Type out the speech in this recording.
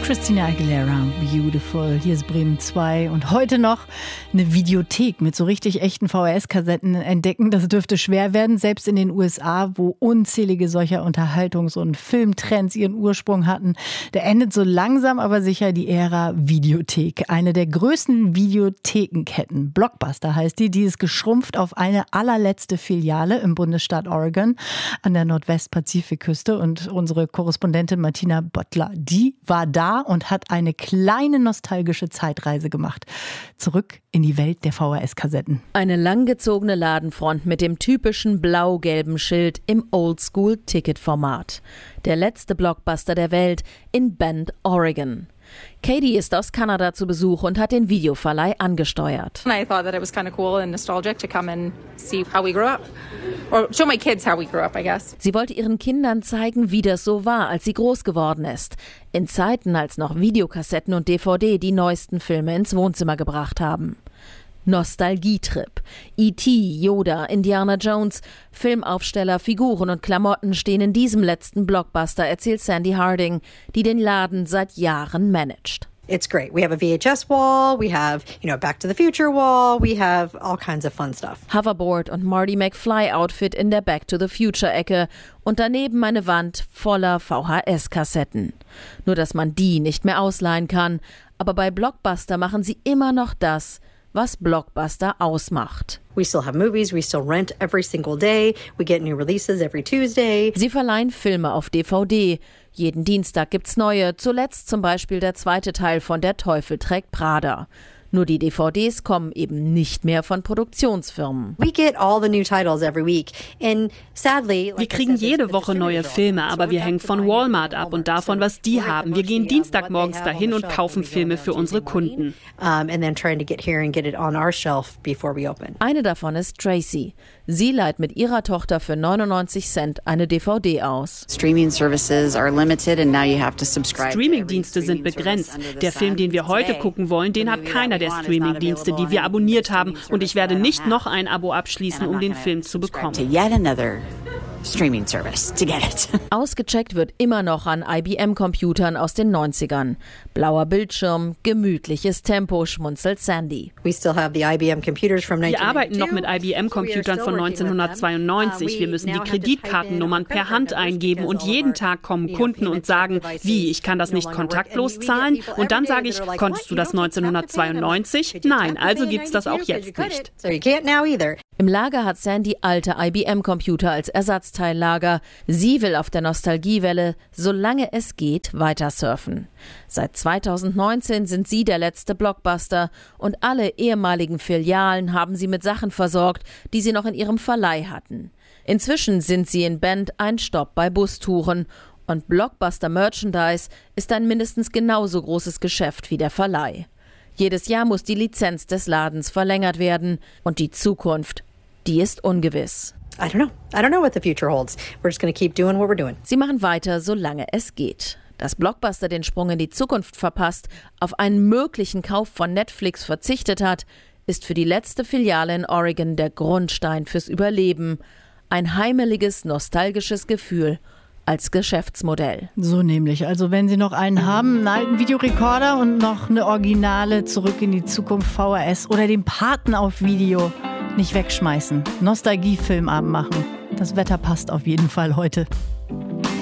Christina Aguilera, Beautiful. Hier ist Bremen 2 und heute noch eine Videothek mit so richtig echten VHS-Kassetten entdecken. Das dürfte schwer werden, selbst in den USA, wo unzählige solcher Unterhaltungs- und Filmtrends ihren Ursprung hatten. Da endet so langsam aber sicher die Ära Videothek. Eine der größten Videothekenketten, Blockbuster heißt die ist geschrumpft auf eine allerletzte Filiale im Bundesstaat Oregon an der Nordwestpazifikküste. Und unsere Korrespondentin Martina Bottler, die war da und hat eine kleine nostalgische Zeitreise gemacht. Zurück in die Welt der VHS-Kassetten. Eine langgezogene Ladenfront mit dem typischen blau-gelben Schild im Oldschool-Ticket-Format. Der letzte Blockbuster der Welt in Bend, Oregon. Katie ist aus Kanada zu Besuch und hat den Videoverleih angesteuert. I thought that it was kind of cool and nostalgic to come and see how we grew up. Or show my kids how we grew up, I guess. Sie wollte ihren Kindern zeigen, wie das so war, als sie groß geworden ist. In Zeiten, als noch Videokassetten und DVD die neuesten Filme ins Wohnzimmer gebracht haben. Nostalgietrip. E.T., Yoda, Indiana Jones, Filmaufsteller, Figuren und Klamotten stehen in diesem letzten Blockbuster, erzählt Sandy Harding, die den Laden seit Jahren managt. It's great. We have a VHS wall, we have, a Back to the Future wall, we have all kinds of fun stuff. Hoverboard und Marty McFly-Outfit in der Back to the Future-Ecke und daneben eine Wand voller VHS-Kassetten. Nur, dass man die nicht mehr ausleihen kann. Aber bei Blockbuster machen sie immer noch das, was Blockbuster ausmacht. We still have movies, we still rent every single day, we get new releases every Tuesday. Sie verleihen Filme auf DVD. Jeden Dienstag gibt's neue, zuletzt zum Beispiel der zweite Teil von Der Teufel trägt Prada. Nur die DVDs kommen eben nicht mehr von Produktionsfirmen. We get all the new titles every week. And sadly, wir kriegen jede Woche neue Filme, aber wir hängen von Walmart ab und davon, was die haben. Wir gehen Dienstagmorgens dahin und kaufen Filme für unsere Kunden. Eine davon ist Tracy. Sie leiht mit ihrer Tochter für 99 Cent eine DVD aus. Streamingdienste sind begrenzt. Der Film, den wir heute gucken wollen, den hat keiner der Streamingdienste, die wir abonniert haben. Und ich werde nicht noch ein Abo abschließen, um den Film zu bekommen. Streaming service to get it. Ausgecheckt wird immer noch an IBM-Computern aus den 90ern. Blauer Bildschirm, gemütliches Tempo, schmunzelt Sandy. Wir arbeiten noch mit IBM-Computern von 1992. Wir müssen die Kreditkartennummern per Hand eingeben und jeden Tag kommen Kunden und sagen, wie, ich kann das nicht kontaktlos zahlen? Und dann sage ich, konntest du das 1992? Nein, also gibt's das auch jetzt nicht. Im Lager hat Sandy alte IBM-Computer als Ersatzteillager. Sie will auf der Nostalgiewelle, solange es geht, weiter surfen. Seit 2019 sind sie der letzte Blockbuster und alle ehemaligen Filialen haben sie mit Sachen versorgt, die sie noch in ihrem Verleih hatten. Inzwischen sind sie in Bend ein Stopp bei Bustouren und Blockbuster-Merchandise ist ein mindestens genauso großes Geschäft wie der Verleih. Jedes Jahr muss die Lizenz des Ladens verlängert werden und die Zukunft, die ist ungewiss. I don't know what the future holds. We're just going to keep doing what we're doing. Sie machen weiter, solange es geht. Dass Blockbuster den Sprung in die Zukunft verpasst, auf einen möglichen Kauf von Netflix verzichtet hat, ist für die letzte Filiale in Oregon der Grundstein fürs Überleben. Ein heimeliges, nostalgisches Gefühl als Geschäftsmodell. So nämlich. Also wenn Sie noch einen haben, einen alten Videorekorder und noch eine originale Zurück in die Zukunft VHS oder den Paten auf Video, nicht wegschmeißen. Nostalgie-Filmabend machen. Das Wetter passt auf jeden Fall heute.